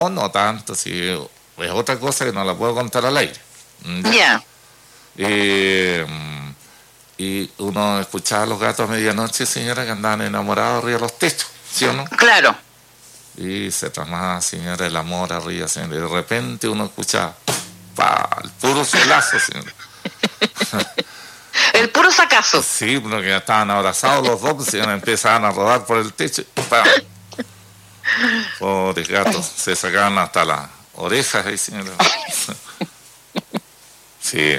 No, no tanto, sí, es otra cosa que no la puedo contar al aire. Ya. Y uno escuchaba a los gatos a medianoche, señora, que andaban enamorados arriba de los techos, ¿sí o no? Claro. Y se tramaba, señora, el amor arriba, señora, y de repente uno escuchaba, ¡pa! El puro solazo, señora. El puro sacazo. Sí, porque ya estaban abrazados los dos, señora, empezaban a rodar por el techo, ¡pa! Pobres gatos, se sacaban hasta las orejas ahí, señora. Sí.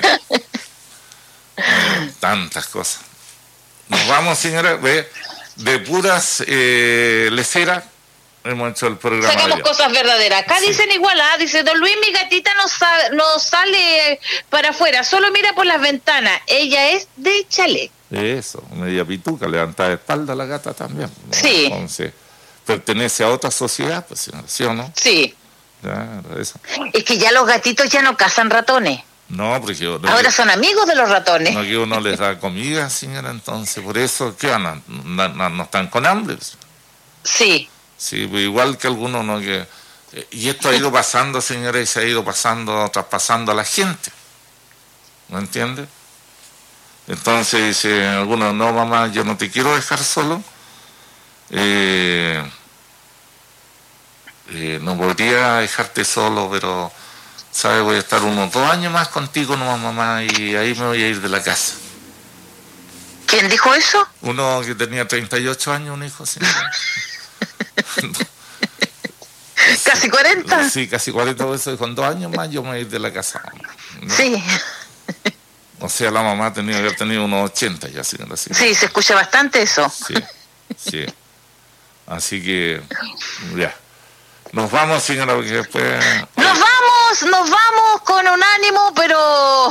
Tantas cosas. Nos vamos, señora, de puras leceras. Hemos hecho el programa. Sacamos cosas verdaderas. Acá sí. Dicen igual, dice don Luis, mi gatita no sale para afuera, solo mira por las ventanas. Ella es de chalet. Eso, media pituca, levanta de espalda la gata también, ¿no? Sí. Entonces, pertenece a otra sociedad, pues, ¿sí o no? Sí. Claro, eso. Es que ya los gatitos ya no cazan ratones. No, porque ahora son amigos de los ratones. No, que uno les da comida, señora, entonces, por eso, ¿qué van? No están con hambre. Sí. Sí, pues igual que algunos, ¿no? Y esto ha ido pasando, señora, y se ha ido traspasando a la gente. ¿No entiende? Entonces dice algunos, no, mamá, yo no te quiero dejar solo. No podría dejarte solo, pero, ¿sabes? Voy a estar unos 2 años más contigo, no, mamá, y ahí me voy a ir de la casa. ¿Quién dijo eso? Uno que tenía 38 años, un hijo, señora. Casi 40. Sí, casi 40 veces. Con 2 años más yo me voy a ir de la casa, ¿no? Sí. O sea, la mamá tenía que haber tenido unos 80 ya, señora. Sí, se escucha bastante eso. Sí, sí. Así que, ya. Nos vamos, señora, porque después... Nos vamos con un ánimo, pero...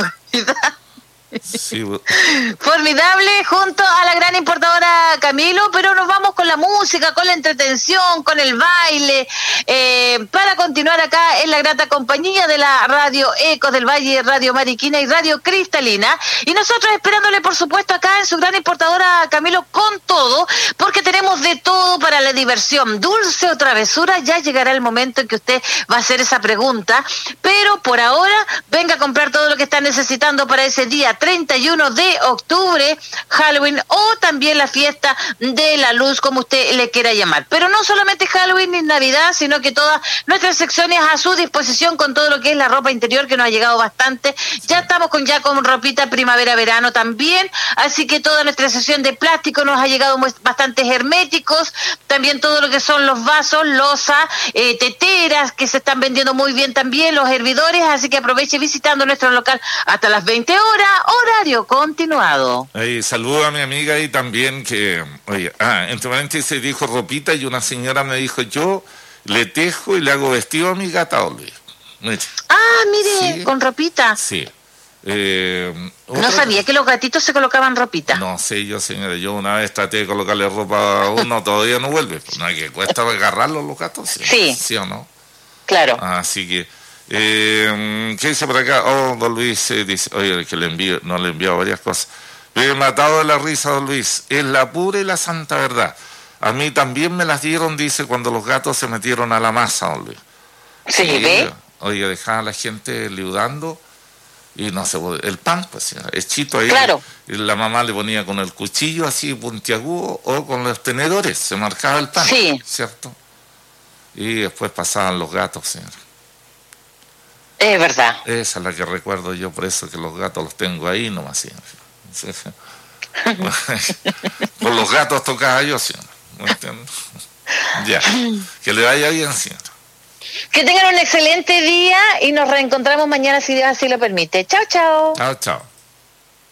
Sí. Formidable junto a la gran importadora Camilo, pero nos vamos con la música, con la entretención, con el baile, para continuar acá en la grata compañía de la Radio Ecos del Valle, Radio Mariquina y Radio Cristalina, y nosotros esperándole por supuesto acá en su gran importadora Camilo con todo, porque tenemos de todo para la diversión, dulce o travesura. Ya llegará el momento en que usted va a hacer esa pregunta, pero por ahora venga a comprar todo lo que está necesitando para ese día 31 de octubre, Halloween, o también la fiesta de la luz, como usted le quiera llamar. Pero no solamente Halloween ni Navidad, sino que todas nuestras secciones a su disposición con todo lo que es la ropa interior, que nos ha llegado bastante. Ya estamos con ropita primavera-verano también, así que toda nuestra sección de plástico nos ha llegado bastantes herméticos, también todo lo que son los vasos, losas, teteras, que se están vendiendo muy bien también, los hervidores, así que aproveche visitando nuestro local hasta las 20 horas, horario continuado. Saludo a mi amiga ahí también que, oye, entre paréntesis dijo ropita y una señora me dijo, yo le tejo y le hago vestido a mi gata, Olvia. Mire, sí, con ropita. Sí. No sabía que los gatitos se colocaban ropita. No sé yo, señora, yo una vez traté de colocarle ropa a uno, todavía no vuelve. No hay que cuesta agarrarlos los gatos. Sí. ¿Sí o no? Claro. Así que... ¿qué dice por acá? Don Luis dice, oye, que no le envió varias cosas. Me he matado de la risa, don Luis. Es la pura y la santa verdad. A mí también me las dieron, dice, cuando los gatos se metieron a la masa, don Luis. Sí, ¿ve? Oye, dejaban a la gente liudando y no se podía. El pan, pues, hechito ahí. Claro. Y la mamá le ponía con el cuchillo así puntiagudo o con los tenedores, se marcaba el pan. Sí. ¿Cierto? Y después pasaban los gatos, señora. Es verdad. Esa es la que recuerdo yo, por eso que los gatos los tengo ahí nomás. Sí. Por los gatos tocaba yo, señora. ¿No entiendo? Ya. Que le vaya bien, señora. Que tengan un excelente día y nos reencontramos mañana si Dios así lo permite. Chao, chao. Chao, chao.